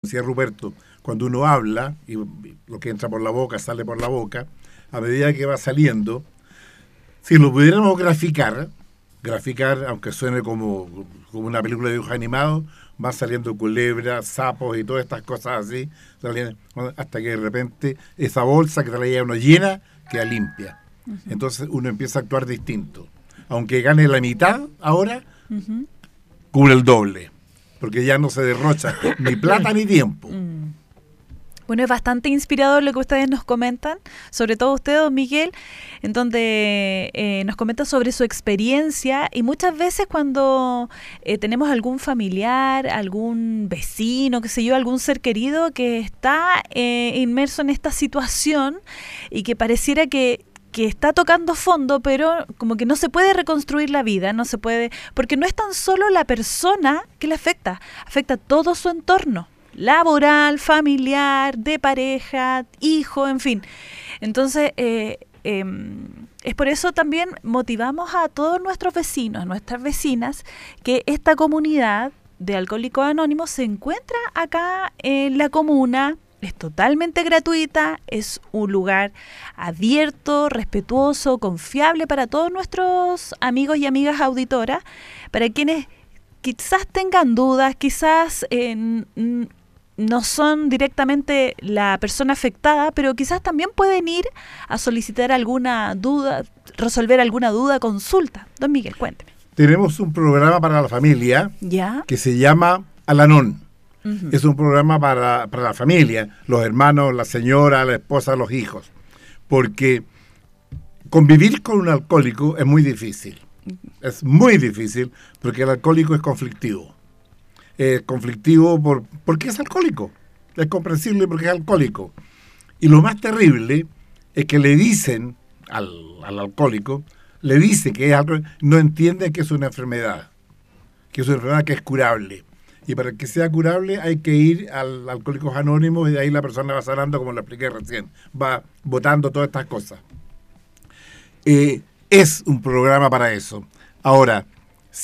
decía Ruperto, cuando uno habla, y lo que entra por la boca sale por la boca, a medida que va saliendo, si lo pudiéramos graficar, aunque suene como una película de dibujos animados, van saliendo culebras, sapos y todas estas cosas así, hasta que de repente esa bolsa que traía uno llena queda limpia. Entonces uno empieza a actuar distinto. Aunque gane la mitad ahora, cubre el doble, porque ya no se derrocha ni plata ni tiempo. Bueno, es bastante inspirador lo que ustedes nos comentan, sobre todo usted, don Miguel, en donde nos comenta sobre su experiencia, y muchas veces cuando tenemos algún familiar, algún vecino, qué sé yo, algún ser querido que está inmerso en esta situación y que pareciera que está tocando fondo, pero como que no se puede reconstruir la vida, no se puede, porque no es tan solo la persona que le afecta todo su entorno laboral, familiar, de pareja, hijo, en fin. Entonces, es por eso también motivamos a todos nuestros vecinos, a nuestras vecinas, que esta comunidad de Alcohólicos Anónimos se encuentra acá en la comuna. Es totalmente gratuita, es un lugar abierto, respetuoso, confiable para todos nuestros amigos y amigas auditoras, para quienes quizás tengan dudas, quizás no son directamente la persona afectada, pero quizás también pueden ir a solicitar alguna duda, resolver alguna duda, consulta. Don Miguel, cuénteme. Tenemos un programa para la familia, ¿ya?, que se llama Al-Anon. Es un programa para la familia, los hermanos, la señora, la esposa, los hijos. Porque convivir con un alcohólico es muy difícil. Es muy difícil porque el alcohólico es conflictivo. Conflictivo porque es alcohólico. Es comprensible porque es alcohólico. Y lo más terrible es que le dicen al alcohólico, le dice que es alcohólico, no entiende que es una enfermedad, que es curable. Y para que sea curable hay que ir al Alcohólicos Anónimos, y de ahí la persona va sanando, como lo expliqué recién, va botando todas estas cosas. Es un programa para eso. Ahora,